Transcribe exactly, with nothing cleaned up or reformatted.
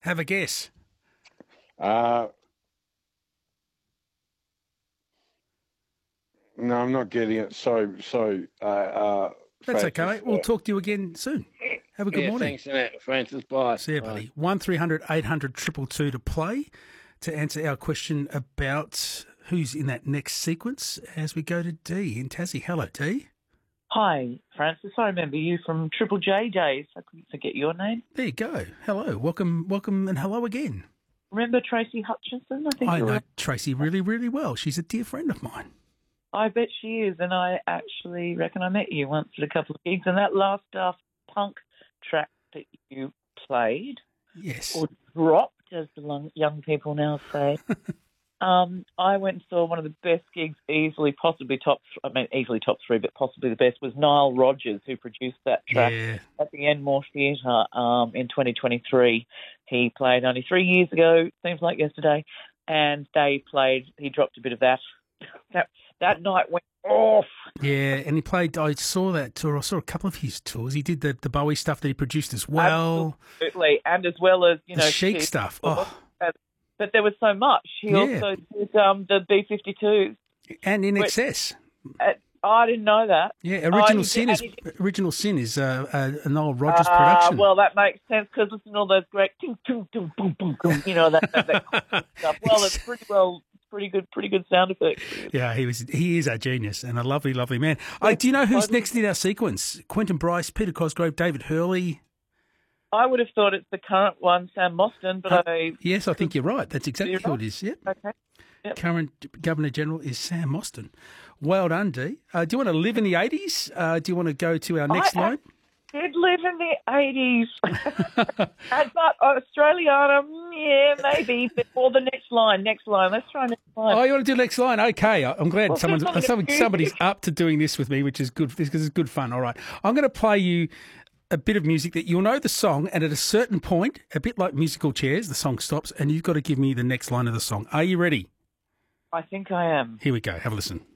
Have a guess. Uh, no, I'm not getting it. So, so, uh, uh, That's Francis, okay, mate. We'll uh, talk to you again soon. Have a good yeah, morning. thanks for that, Francis. Bye. See you, Bye. buddy. One three hundred eight hundred two two two to play to answer our question about who's in that next sequence as we go to D in Tassie. Hello, D. Hi, Francis. I remember you from Triple J days. I couldn't forget your name. There you go. Hello. Welcome, welcome, and hello again. Remember Tracy Hutchinson? I think I you know were... Tracy really, really well. She's a dear friend of mine. I bet she is, and I actually reckon I met you once at a couple of gigs. And that last Daft Punk track that you played, Yes. or dropped, as the long, young people now say, um, I went and saw one of the best gigs, easily, possibly top, I mean, easily top three, but possibly the best, was Nile Rodgers, who produced that track Yeah. at the Enmore Theatre um, in twenty twenty-three. He played only three years ago, seems like yesterday, and they played, he dropped a bit of that. that that night went off. Yeah, and he played, I saw that tour, I saw a couple of his tours. He did the, the Bowie stuff that he produced as well. Absolutely, and as well as, you The know... Chic Kiss. stuff. Oh. But there was so much. He Yeah. also did um, the B fifty-twos. And In Which- Excess. Uh, I didn't know that. Yeah, Oh, Original he Sin did- is and he did- Original Sin is uh, uh, a Noel Rogers Ah, production. well, that makes sense because listen to all those great, ting, ting, ting, boom, boom, boom, you know, that, that, that stuff. Well, it's pretty well, pretty good, pretty good sound effects. Yeah, he was. He is a genius and a lovely, lovely man. Uh, do you know who's next in our sequence? Quentin Bryce, Peter Cosgrove, David Hurley. I would have thought it's the current one, Sam Mostyn, but Uh, I... Yes, I think you're right. That's exactly You're who right. it is. Yep. Okay. Yep. Current Governor General is Sam Mostyn. Well done, Dee. Uh, do you want to live in the eighties? Uh, do you want to go to our next I, line? I did live in the eighties. And, but Australiana, mm, yeah, maybe. But, or the next line, next line. Let's try next line. Oh, you want to do next line? Okay, I- I'm glad Well, someone's, something someone, confusing. somebody's up to doing this with me, which is good because it's good fun. All right, I'm going to play you a bit of music that you'll know the song, and at a certain point, a bit like musical chairs, the song stops, and you've got to give me the next line of the song. Are you ready? I think I am. Here we go. Have a listen.